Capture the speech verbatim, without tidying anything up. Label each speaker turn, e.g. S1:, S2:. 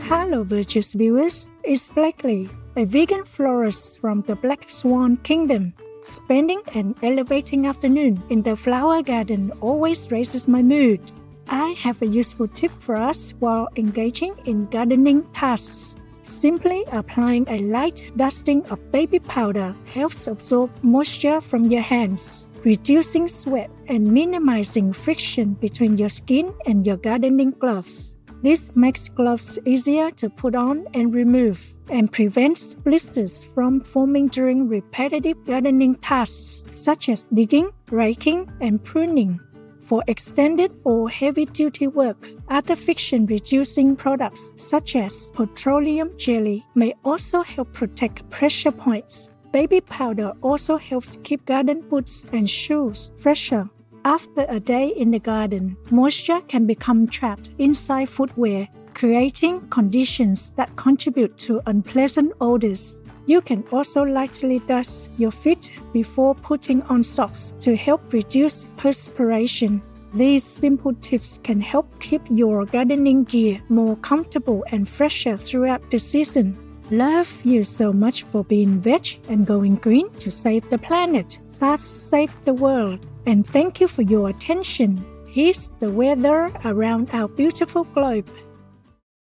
S1: Hello, Virtuous viewers. It's Blakely, a vegan florist from the Black Swan Kingdom. Spending an elevating afternoon in the flower garden always raises my mood. I have a useful tip for us while engaging in gardening tasks. Simply applying a light dusting of baby powder helps absorb moisture from your hands, reducing sweat and minimizing friction between your skin and your gardening gloves. This makes gloves easier to put on and remove and prevents blisters from forming during repetitive gardening tasks such as digging, raking, and pruning. For extended or heavy-duty work, other friction-reducing products such as petroleum jelly may also help protect pressure points. Baby powder also helps keep garden boots and shoes fresher. After a day in the garden, moisture can become trapped inside footwear, creating conditions that contribute to unpleasant odors. You can also lightly dust your feet before putting on socks to help reduce perspiration. These simple tips can help keep your gardening gear more comfortable and fresher throughout the season. Love you so much for being veg and going green to save the planet. Fast save the world. And thank you for your attention. Here's the weather around our beautiful globe.